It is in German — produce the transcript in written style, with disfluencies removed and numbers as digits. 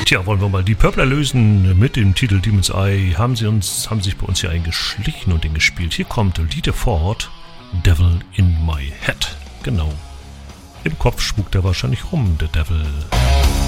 Tja, wollen wir mal die Purple erlösen mit dem Titel Demon's Eye. Haben sich bei uns hier eingeschlichen und den gespielt. Hier kommt Lita Ford, Devil in My Head. Genau. Im Kopf spukt er wahrscheinlich rum, der Devil.